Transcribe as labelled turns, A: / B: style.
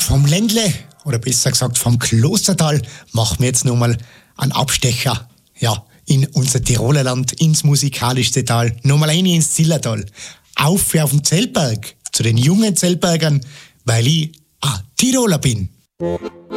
A: vom Ländle, oder besser gesagt vom Klostertal, machen wir jetzt nochmal einen Abstecher, ja, in unser Tiroler Land, ins musikalischste Tal, nochmal rein ins Zillertal. Auf den Zeltberg, zu den jungen Zeltbergern, weil ich ein Tiroler bin.